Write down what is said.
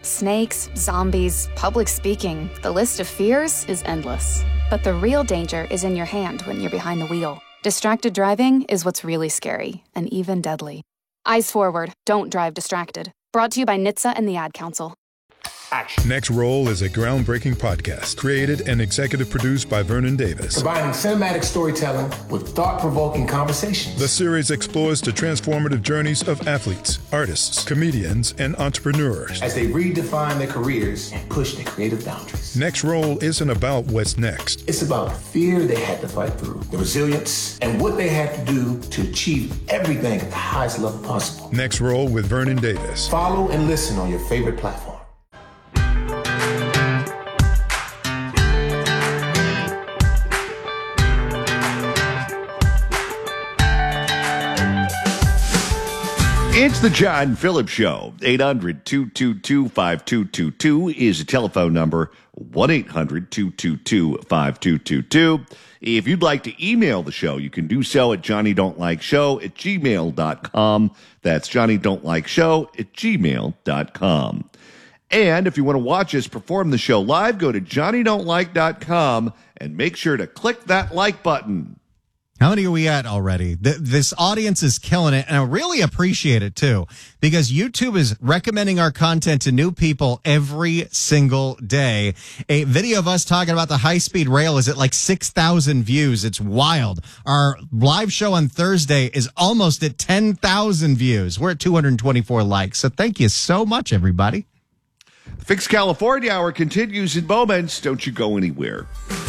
Snakes, zombies, public speaking. The list of fears is endless. But the real danger is in your hand when you're behind the wheel. Distracted driving is what's really scary and even deadly. Eyes forward. Don't drive distracted. Brought to you by NHTSA and the Ad Council. Action. Next Roll is a groundbreaking podcast created and executive produced by Vernon Davis. Combining cinematic storytelling with thought-provoking conversations. The series explores the transformative journeys of athletes, artists, comedians, and entrepreneurs as they redefine their careers and push their creative boundaries. Next Roll isn't about what's next. It's about the fear they had to fight through, the resilience, and what they had to do to achieve everything at the highest level possible. Next Roll with Vernon Davis. Follow and listen on your favorite platform. It's the John Phillips Show. 800-222-5222 is the telephone number. 1-800-222-5222. If you'd like to email the show, you can do so at johnnydon'tlikeshow@gmail.com. That's johnnydon'tlikeshow@gmail.com. And if you want to watch us perform the show live, go to johnnydon'tlike.com and make sure to click that like button. How many are we at already? This audience is killing it, and I really appreciate it, too, because YouTube is recommending our content to new people every single day. A video of us talking about the high-speed rail is at like 6,000 views. It's wild. Our live show on Thursday is almost at 10,000 views. We're at 224 likes, so thank you so much, everybody. The Fix California Hour continues in moments. Don't you go anywhere.